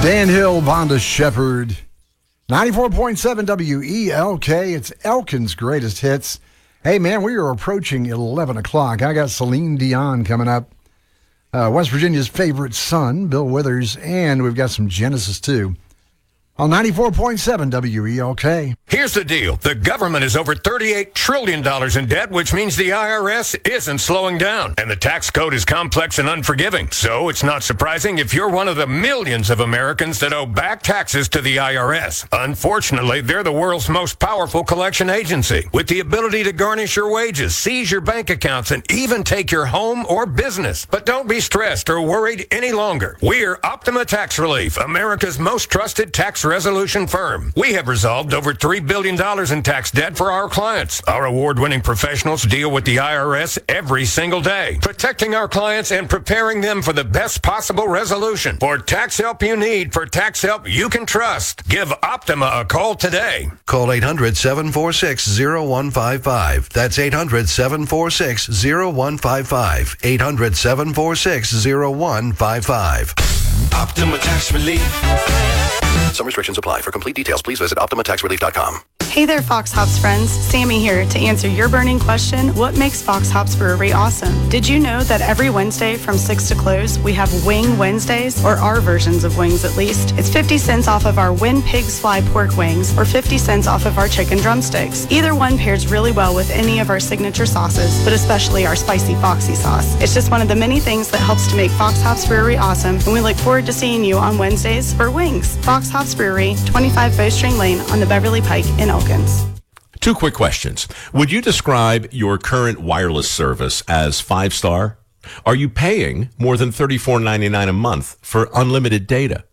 Dan Hill, Vonda Shepard, 94.7 WELK. It's Elkin's Greatest Hits. Hey, man, we are approaching 11 o'clock. I got Celine Dion coming up. West Virginia's favorite son, Bill Withers, and we've got some Genesis, too. On 94.7 WELK. Here's the deal. The government is over $38 trillion in debt, which means the IRS isn't slowing down. And the tax code is complex and unforgiving. So it's not surprising if you're one of the millions of Americans that owe back taxes to the IRS. Unfortunately, they're the world's most powerful collection agency, with the ability to garnish your wages, seize your bank accounts, and even take your home or business. But don't be stressed or worried any longer. We're Optima Tax Relief, America's most trusted tax resolution firm. We have resolved over $3 billion in tax debt for our clients. Our award-winning professionals deal with the IRS every single day, protecting our clients and preparing them for the best possible resolution. For tax help you need, for tax help you can trust, give Optima a call today. Call 800-746-0155. That's 800-746-0155. 800-746-0155. Optima Tax Relief. Some restrictions apply. For complete details, please visit OptimaTaxRelief.com. Hey there, Fox Hops friends. Sammy here to answer your burning question, what makes Fox Hops Brewery awesome? Did you know that every Wednesday from 6 to close, we have Wing Wednesdays, or our versions of wings at least? It's 50 cents off of our When Pigs Fly pork wings, or 50 cents off of our chicken drumsticks. Either one pairs really well with any of our signature sauces, but especially our spicy Foxy sauce. It's just one of the many things that helps to make Fox Hops Brewery awesome, and we look forward to seeing you on Wednesdays for wings. Fox Hops Brewery, 25 Bowstring Lane on the Beverly Pike in Elkins. Two quick questions. Would you describe your current wireless service as 5-star? Are you paying more than $34.99 a month for unlimited data?